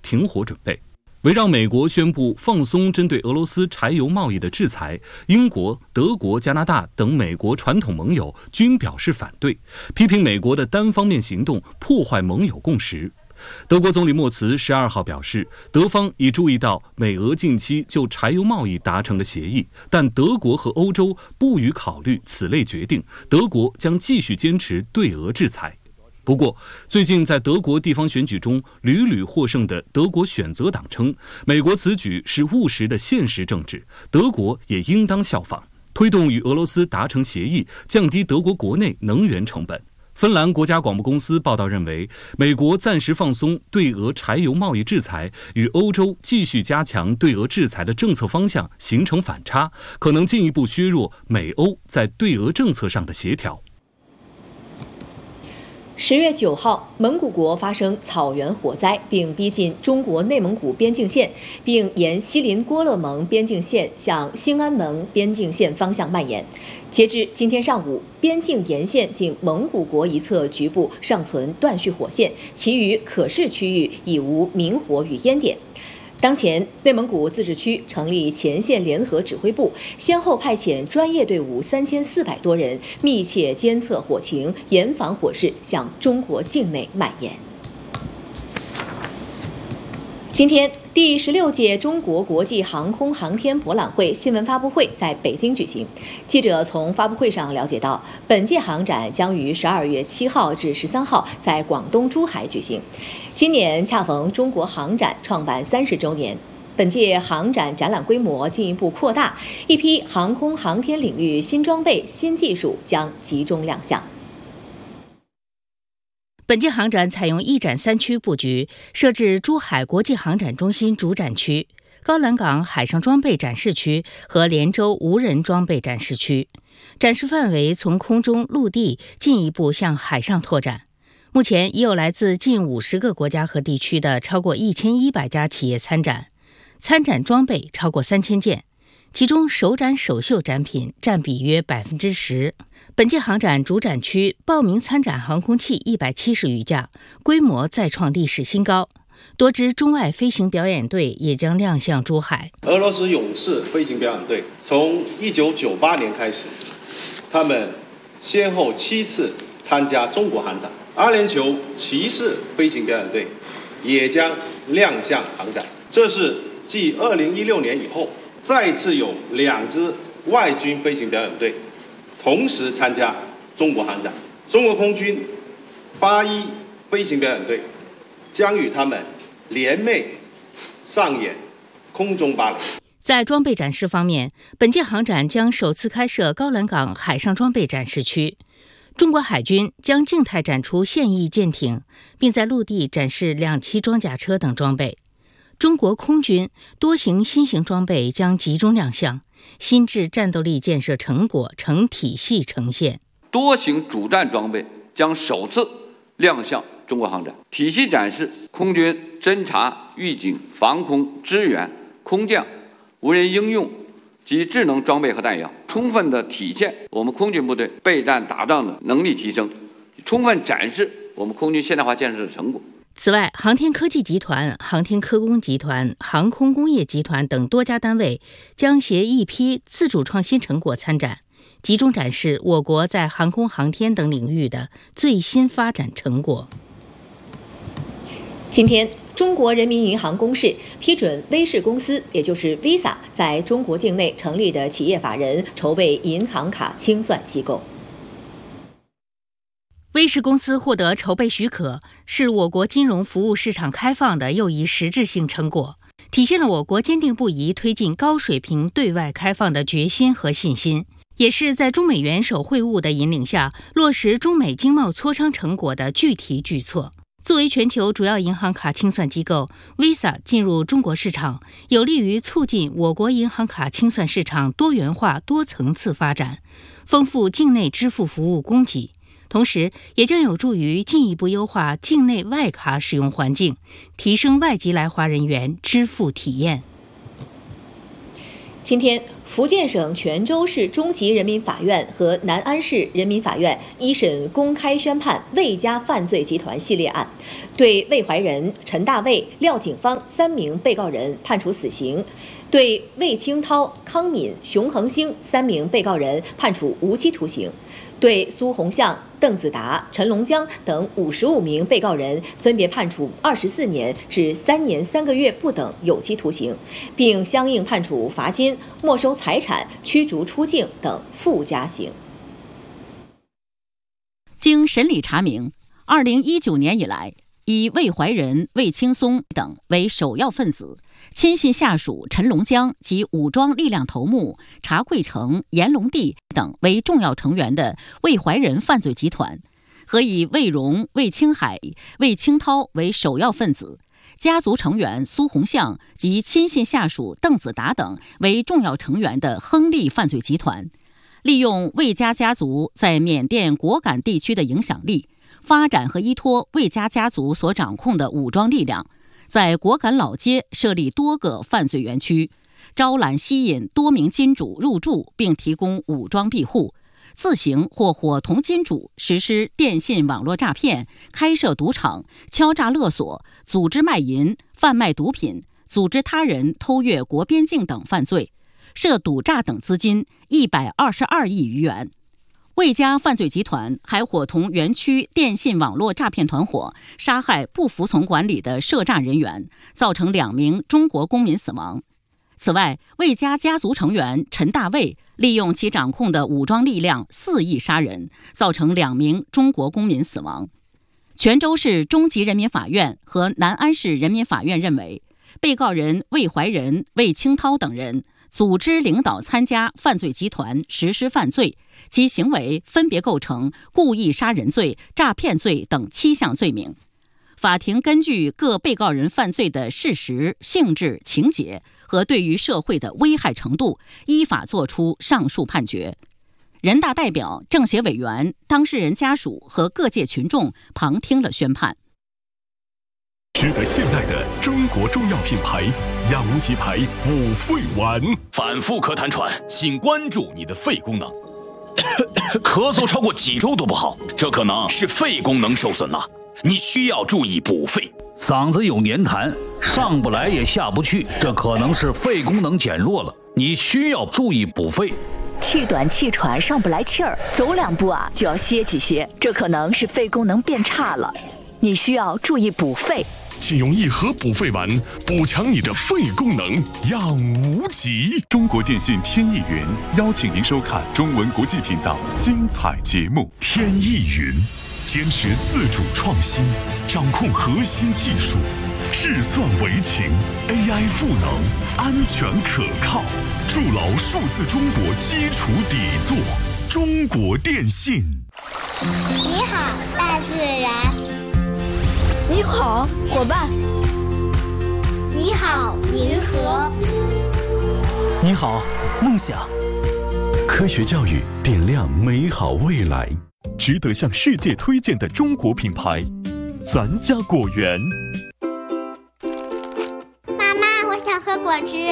停火准备。围绕美国宣布放松针对俄罗斯柴油贸易的制裁，英国、德国、加拿大等美国传统盟友均表示反对，批评美国的单方面行动破坏盟友共识。德国总理默茨12号表示，德方已注意到美俄近期就柴油贸易达成的协议，但德国和欧洲不予考虑此类决定，德国将继续坚持对俄制裁。不过，最近在德国地方选举中屡屡获胜的德国选择党称，美国此举是务实的现实政治，德国也应当效仿，推动与俄罗斯达成协议，降低德国国内能源成本。芬兰国家广播公司报道认为，美国暂时放松对俄柴油贸易制裁，与欧洲继续加强对俄制裁的政策方向形成反差，可能进一步削弱美欧在对俄政策上的协调。 10月9号，蒙古国发生草原火灾，并逼近中国内蒙古边境线，并沿锡林郭勒盟边境线向兴安盟边境线方向蔓延。截至今天上午，边境沿线仅蒙古国一侧局部尚存断续火线，其余可视区域已无明火与烟点。当前，内蒙古自治区成立前线联合指挥部，先后派遣专业队伍3400多人，密切监测火情，严防火势向中国境内蔓延。今天，第16届中国国际航空航天博览会新闻发布会在北京举行。记者从发布会上了解到，本届航展将于12月7号至13号在广东珠海举行。今年恰逢中国航展创办30周年，本届航展展览规模进一步扩大，一批航空航天领域新装备、新技术将集中亮相。 本届航展采用一展三区布局，设置珠海国际航展中心主展区、高栏港海上装备展示区和连州无人装备展示区。展示范围从空中、陆地进一步向海上拓展。目前已有来自近50个国家和地区的超过1100家企业参展，参展装备超过3000件，其中首展首秀展品占比约10%。本届航展主展区报名参展航空器170余架，规模再创历史新高。多支中外飞行表演队也将亮相珠海。 俄罗斯勇士飞行表演队从1998年开始，他们先后7次参加中国航展。阿联酋骑士飞行表演队也将亮相航展。这是继2016年以后，再次有2支外军飞行表演队同时参加中国航展。中国空军81飞行表演队将与他们联袂上演空中芭蕾。 在装备展示方面，本届航展将首次开设高栏港海上装备展示区。中国海军将静态展出现役舰艇，并在陆地展示2栖装甲车等装备。中国空军多型新型装备将集中亮相，新制战斗力建设成果成体系呈现。 多型主战装备将首次亮相中国航展，体系展示空军侦察、预警、防空、支援、空降、无人应用及智能装备和弹药，充分的体现我们空军部队备战打仗的能力提升，充分展示我们空军现代化建设的成果。 此外，航天科技集团、航天科工集团、航空工业集团等多家单位将携一批自主创新成果参展，集中展示我国在航空航天等领域的最新发展成果。 今天，中国人民银行公示批准威视公司，也就是 Visa 在中国境内成立的企业法人筹备银行卡清算机构。 威视公司获得筹备许可，是我国金融服务市场开放的又一实质性成果，体现了我国坚定不移推进高水平对外开放的决心和信心，也是在中美元首会晤的引领下落实中美经贸磋商成果的具体举措。作为全球主要银行卡清算机构 ，Visa 进入中国市场，有利于促进我国银行卡清算市场多元化、多层次发展，丰富境内支付服务供给。同时，也将有助于进一步优化境内外卡使用环境，提升外籍来华人员支付体验。 今天， 福建省泉州市中级人民法院和南安市人民法院一审公开宣判魏家犯罪集团系列案，对魏怀仁、陈大卫、廖景芳3名被告人判处死刑，对魏清涛、康敏、熊恒星3名被告人判处无期徒刑，对苏宏相、邓子达、陈龙江等55名被告人分别判处24年至3年3个月不等有期徒刑，并相应判处罚金、没收财产、驱逐出境等附加刑。 经审理查明，2019年以来，以魏怀仁、魏青松等为首要分子，亲信下属陈龙江及武装力量头目查贵成、严龙第等为重要成员的魏怀仁犯罪集团，和以魏荣、魏青海、魏清涛为首要分子，家族成员苏宏相及亲信下属邓子达等为重要成员的亨利犯罪集团，利用魏家家族在缅甸果敢地区的影响力，发展和依托魏家家族所掌控的武装力量，在果敢老街设立多个犯罪园区，招揽吸引多名金主入驻，并提供武装庇护，自行或伙同金主实施电信网络诈骗、开设赌场、敲诈勒索、组织卖淫、贩卖毒品、组织他人偷越国边境等犯罪，涉赌诈等资金122亿余元。魏家犯罪集团还伙同园区电信网络诈骗团伙，杀害不服从管理的涉诈人员，造成2名中国公民死亡。此外，魏家家族成员陈大卫利用其掌控的武装力量肆意杀人，造成2名中国公民死亡。泉州市中级人民法院和南安市人民法院认为，被告人魏怀仁、魏清涛等人组织领导参加犯罪集团实施犯罪，其行为分别构成故意杀人罪、诈骗罪等7项罪名。法庭根据各被告人犯罪的事实、性质、情节和对于社会的危害程度，依法作出上述判决。人大代表、政协委员、当事人家属和各界群众旁听了宣判。 值得信赖的中国中药品牌雅无极牌五肺丸， 反复咳痰喘，请关注你的肺功能。咳嗽超过几周都不好，这可能是肺功能受损了，你需要注意补肺。 嗓子有黏痰，上不来也下不去，这可能是肺功能减弱了，你需要注意补肺。 气短气喘，上不来气儿，走2步就要歇几歇，这可能是肺功能变差了，你需要注意补肺。 请用1盒补肺丸补强你的肺功能，养无极。中国电信天翼云邀请您收看中文国际频道精彩节目。天翼云坚持自主创新，掌控核心技术，智算为情 ，AI 赋能，安全可靠，筑牢数字中国基础底座。中国电信。 你好，大自然。 你好，伙伴。 你好，银河。 你好，梦想。 科学教育点亮美好未来，值得向世界推荐的中国品牌，咱家果园。 妈妈，我想喝果汁。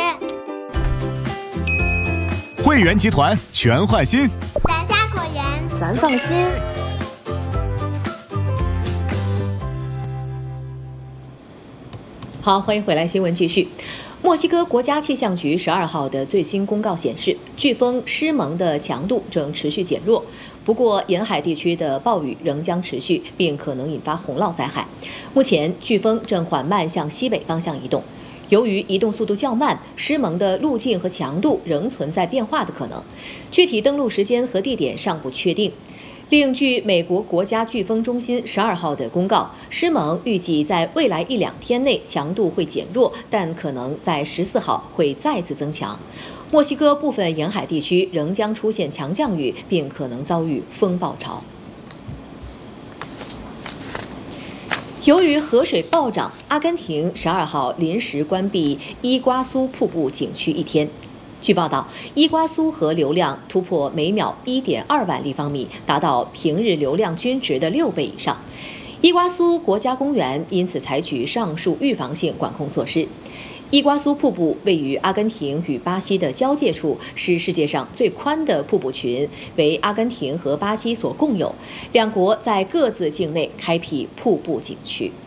汇源集团全换新， 咱家果园， 咱放心。好，欢迎回来，新闻继续。墨西哥国家气象局12号的最新公告显示，飓风施蒙的强度正持续减弱，不过沿海地区的暴雨仍将持续，并可能引发洪涝灾害。目前，飓风正缓慢向西北方向移动。由于移动速度较慢，施蒙的路径和强度仍存在变化的可能，具体登陆时间和地点尚不确定。另据美国国家飓风中心12号的公告，施蒙预计在未来1-2天内强度会减弱，但可能在14号会再次增强。墨西哥部分沿海地区仍将出现强降雨，并可能遭遇风暴潮。由于河水暴涨，阿根廷12号临时关闭伊瓜苏瀑布景区1天。据报道，伊瓜苏河流量突破每秒1.2万立方米，达到平日流量均值的6倍以上。伊瓜苏国家公园因此采取上述预防性管控措施。 伊瓜苏瀑布位于阿根廷与巴西的交界处，是世界上最宽的瀑布群，为阿根廷和巴西所共有。两国在各自境内开辟瀑布景区。